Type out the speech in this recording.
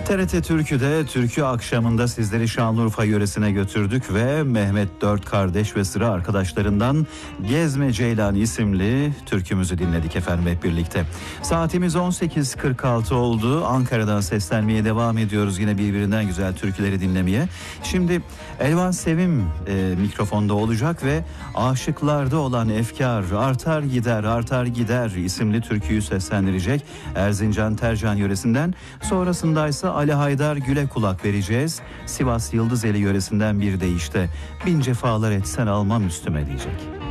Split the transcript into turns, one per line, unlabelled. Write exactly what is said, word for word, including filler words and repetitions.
T R T Türkü'de Türkü akşamında sizleri Şanlıurfa yöresine götürdük ve Mehmet Dört Kardeş ve sıra arkadaşlarından Gezme Ceylan isimli türkümüzü dinledik efendim hep birlikte. Saatimiz on sekiz kırk altı oldu. Ankara'dan seslenmeye devam ediyoruz yine birbirinden güzel türküleri dinlemeye. Şimdi Elvan Sevim e, mikrofonda olacak ve aşıklarda olan efkar artar gider artar gider isimli türküyü seslendirecek Erzincan Tercan yöresinden. Sonrasındaysa Ali Haydar Gül'e kulak vereceğiz. Sivas Yıldızeli yöresinden bir deyişle bin cefalar etsen almam üstüme diyecek.